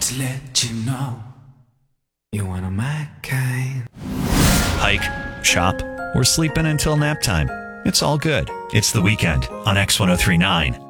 Just let you know you're one of my kind. Hike, shop, or sleep in until nap time. It's all good. It's the weekend on X1039.